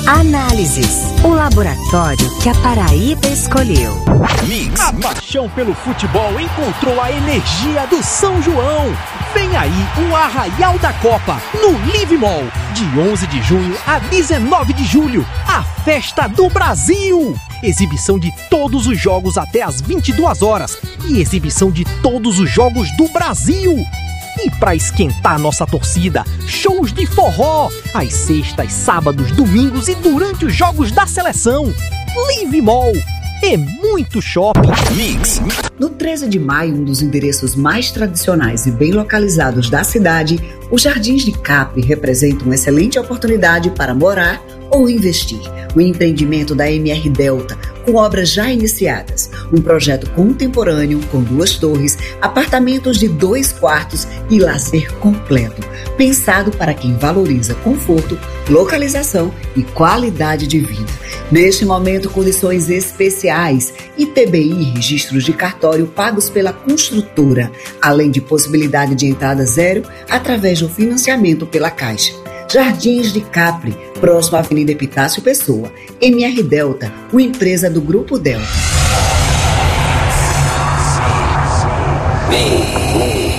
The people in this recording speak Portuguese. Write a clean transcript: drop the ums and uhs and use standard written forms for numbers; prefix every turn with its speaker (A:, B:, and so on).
A: Análises, o laboratório que a Paraíba escolheu.
B: Mix. A paixão pelo futebol encontrou a energia do São João. Vem aí o Arraial da Copa, no Live Mall, de 11 de junho a 19 de julho, a festa do Brasil. Exibição de todos os jogos até às 22 horas e exibição de todos os jogos do Brasil. E para esquentar nossa torcida, shows de forró, às sextas, sábados, domingos e durante os jogos da seleção. Live Mall é muito shopping. Mix.
C: No 13 de maio, um dos endereços mais tradicionais e bem localizados da cidade, os Jardins de Capri representam uma excelente oportunidade para morar ou investir. O empreendimento da MR Delta, com obras já iniciadas. Um projeto contemporâneo com 2 torres, apartamentos de 2 quartos e lazer completo. Pensado para quem valoriza conforto, localização e qualidade de vida. Neste momento, condições especiais, ITBI, registros de cartório pagos pela construtora, além de possibilidade de entrada zero através do financiamento pela Caixa. Jardins de Capri, próximo à Avenida Epitácio Pessoa. MR Delta, uma empresa do Grupo Delta.